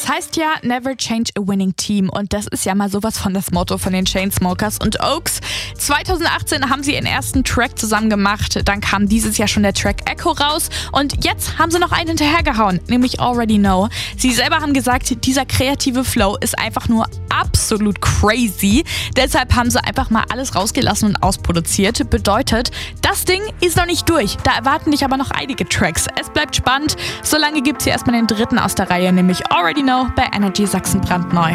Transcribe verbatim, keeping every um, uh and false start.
Es heißt ja, never change a winning team, und das ist ja mal sowas von das Motto von den Chainsmokers und Oaks. zweitausendachtzehn haben sie ihren ersten Track zusammen gemacht, dann kam dieses Jahr schon der Track Echo raus und jetzt haben sie noch einen hinterhergehauen, nämlich Already Know. Sie selber haben gesagt, dieser kreative Flow ist einfach nur absolut crazy, deshalb haben sie einfach mal alles rausgelassen und ausproduziert. Bedeutet, das Ding ist noch nicht durch, da erwarten dich aber noch einige Tracks. Es bleibt spannend, solange gibt es hier erstmal den dritten aus der Reihe, nämlich Already Know bei Energy Sachsen brandneu.